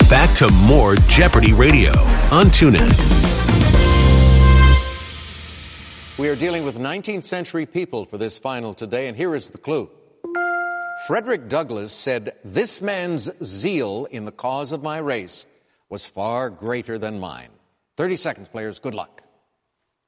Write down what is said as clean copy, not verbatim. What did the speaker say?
back to more Jeopardy Radio on TuneIn. We are dealing with 19th century people for this final today, and here is the clue. Frederick Douglass said, "This man's zeal in the cause of my race was far greater than mine." 30 seconds, players. Good luck.